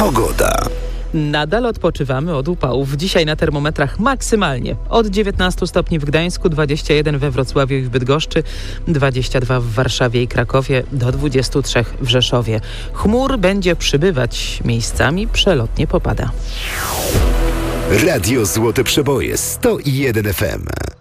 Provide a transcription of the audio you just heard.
Pogoda. Nadal odpoczywamy od upałów. Dzisiaj na termometrach maksymalnie od 19 stopni w Gdańsku, 21 we Wrocławiu i w Bydgoszczy, 22 w Warszawie i Krakowie, do 23 w Rzeszowie. Chmur będzie przybywać, miejscami przelotnie popada. Radio Złote Przeboje 101 FM.